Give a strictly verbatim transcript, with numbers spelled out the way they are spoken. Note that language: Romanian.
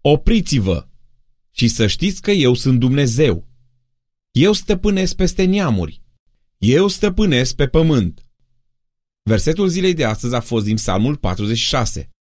Opriți-vă și să știți că eu sunt Dumnezeu. Eu stăpânesc peste neamuri. Eu stăpânesc pe pământ. Versetul zilei de astăzi a fost din Psalmul patruzeci și șase.